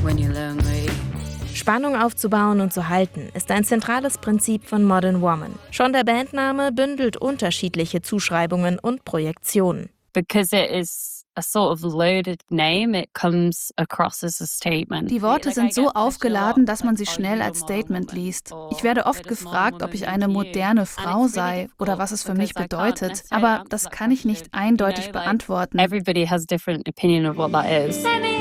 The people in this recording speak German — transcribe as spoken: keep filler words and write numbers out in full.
Spannung aufzubauen und zu halten, ist ein zentrales Prinzip von Modern Woman. Schon der Bandname bündelt unterschiedliche Zuschreibungen und Projektionen. Because it is a sort of loaded name, it comes across as a statement. Die Worte sind so aufgeladen, dass man sie schnell als Statement liest. Ich werde oft gefragt, ob ich eine moderne Frau sei oder was es für mich bedeutet, aber das kann ich nicht eindeutig beantworten. Everybody has a different opinion of what that is.